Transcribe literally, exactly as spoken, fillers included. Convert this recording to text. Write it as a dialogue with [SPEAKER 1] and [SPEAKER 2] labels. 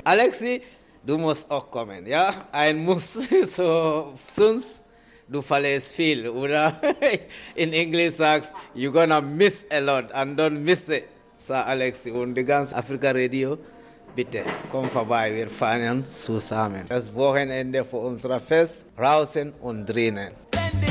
[SPEAKER 1] Alexi, du musst auch kommen, ja? Ein Muss, so, sonst du verlierst viel, oder? In Englisch sagst, you're gonna miss a lot and don't miss it, sagt Alexi. Und die ganze Afrika-Radio, bitte, komm vorbei, wir feiern zusammen. Das Wochenende für unser Fest, draußen und drinnen.